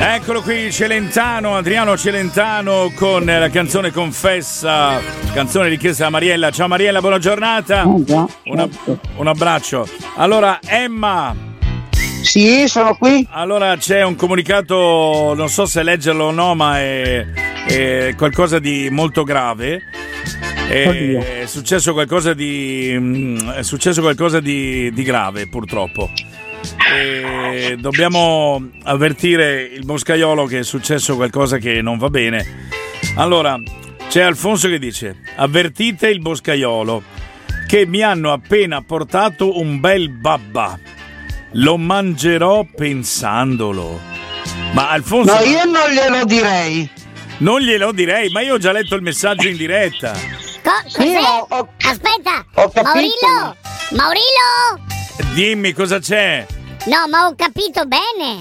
Eccolo qui Celentano, Adriano Celentano con la canzone Confessa, canzone richiesta da Mariella. Ciao Mariella, buona giornata. Un abbraccio. Allora Emma. Sì, sono qui. Allora c'è un comunicato, non so se leggerlo o no, ma è qualcosa di molto grave. È successo qualcosa di grave, purtroppo. E dobbiamo avvertire il boscaiolo che è successo qualcosa che non va bene. Allora c'è Alfonso che dice: avvertite il boscaiolo che mi hanno appena portato un bel babà, lo mangerò pensandolo. Ma Alfonso, no, io non glielo direi. Non glielo direi, ma io ho già letto il messaggio in diretta. Cos'è? Aspetta, Maurillo! Dimmi cosa c'è. No, ma ho capito bene.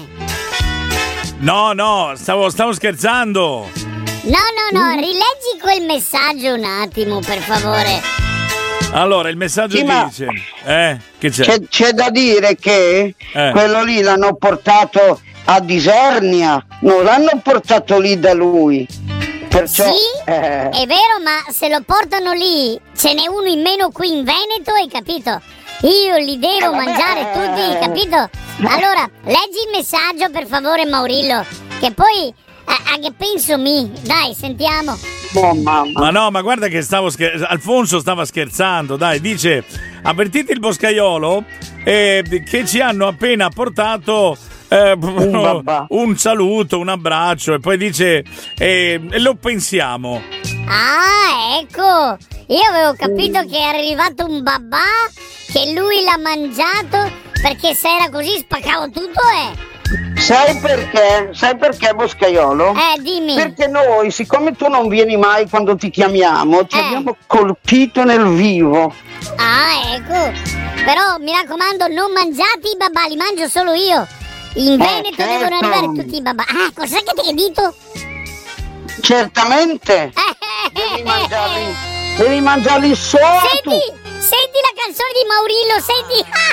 No, stavo scherzando. No, rileggi quel messaggio un attimo, per favore. Allora, il messaggio dice... che c'è? C'è da dire che quello lì l'hanno portato a Disernia, non l'hanno portato lì da lui. Perciò, sì, è vero, ma se lo portano lì, ce n'è uno in meno qui in Veneto, hai capito? Io li devo mangiare tutti, capito? Allora, leggi il messaggio per favore, Maurillo, che poi a che penso mi? Dai, sentiamo. Oh, mamma. Ma no, ma guarda che Alfonso stava scherzando, dai, dice: avvertite il boscaiolo che ci hanno appena portato un saluto, un abbraccio, e poi dice lo pensiamo. Ah, ecco, io avevo capito che era arrivato un babà, che lui l'ha mangiato, perché se era così spaccavo tutto, Sai perché boscaiolo? Dimmi. Perché noi, siccome tu non vieni mai quando ti chiamiamo, ti abbiamo colpito nel vivo. Ah, ecco. Però mi raccomando, non mangiate i babà, li mangio solo io. In Veneto devono arrivare tutti i babà. Ah, cos'è che ti hai detto? Certamente. Devi mangiarli solo. Senti la canzone di Maurillo, senti.